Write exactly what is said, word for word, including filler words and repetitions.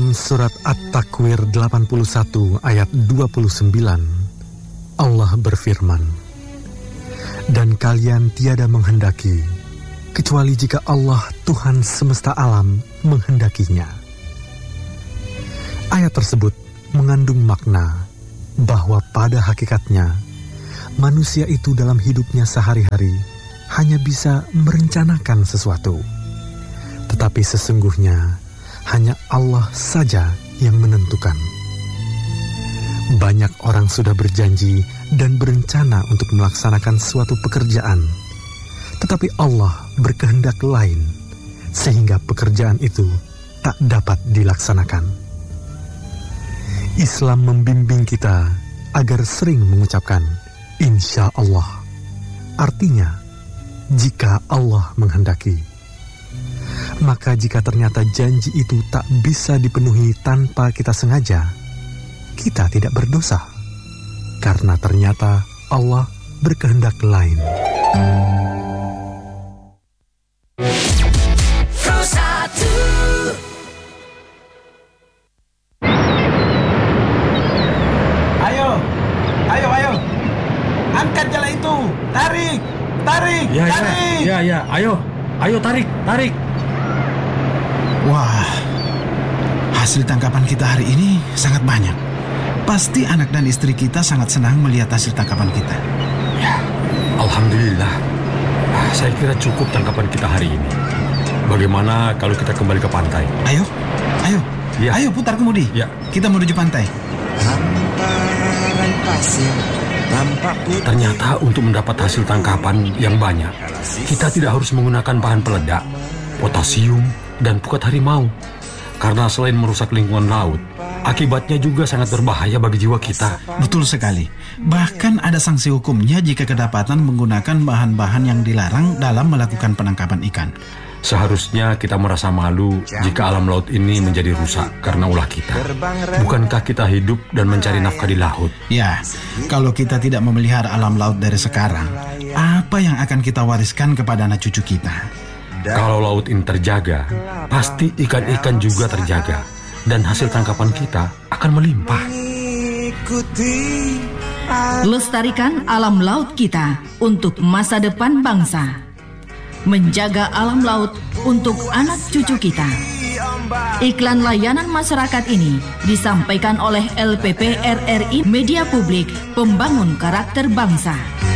Dalam surat At-Takwir delapan puluh satu ayat dua puluh sembilan, Allah berfirman, "Dan kalian tiada menghendaki, kecuali jika Allah Tuhan semesta alam menghendakinya." Ayat tersebut mengandung makna bahwa pada hakikatnya, manusia itu dalam hidupnya sehari-hari hanya bisa merencanakan sesuatu. Tetapi sesungguhnya, hanya Allah saja yang menentukan. Banyak orang sudah berjanji dan berencana untuk melaksanakan suatu pekerjaan, tetapi Allah berkehendak lain, sehingga pekerjaan itu tak dapat dilaksanakan. Islam membimbing kita agar sering mengucapkan insya Allah. Artinya, jika Allah menghendaki. Maka jika ternyata janji itu tak bisa dipenuhi tanpa kita sengaja, kita tidak berdosa, karena ternyata Allah berkehendak lain. Ayo, ayo, ayo, angkat jala itu, tarik, tarik, ya, tarik. Ya, ya, ya, ayo, ayo tarik, tarik. Wah, hasil tangkapan kita hari ini sangat banyak. Pasti anak dan istri kita sangat senang melihat hasil tangkapan kita. Ya, alhamdulillah. Ah, saya kira cukup tangkapan kita hari ini. Bagaimana kalau kita kembali ke pantai? Ayo, ayo, ya. Ayo putar kemudi. Ya. Kita menuju pantai. Hamparan pasir, tampak putih. Ternyata untuk mendapat hasil tangkapan yang banyak, kita tidak harus menggunakan bahan peledak, potasium, dan pukat harimau. Karena selain merusak lingkungan laut, akibatnya juga sangat berbahaya bagi jiwa kita. Betul sekali. Bahkan ada sanksi hukumnya jika kedapatan menggunakan bahan-bahan yang dilarang dalam melakukan penangkapan ikan. Seharusnya kita merasa malu jika alam laut ini menjadi rusak karena ulah kita. Bukankah kita hidup dan mencari nafkah di laut? Ya, kalau kita tidak memelihara alam laut dari sekarang, apa yang akan kita wariskan kepada anak cucu kita? Kalau laut ini terjaga, pasti ikan-ikan juga terjaga, dan hasil tangkapan kita akan melimpah. Lestarikan alam laut kita untuk masa depan bangsa. Menjaga alam laut untuk anak cucu kita. Iklan layanan masyarakat ini disampaikan oleh L P P R R I Media Publik Pembangun Karakter Bangsa.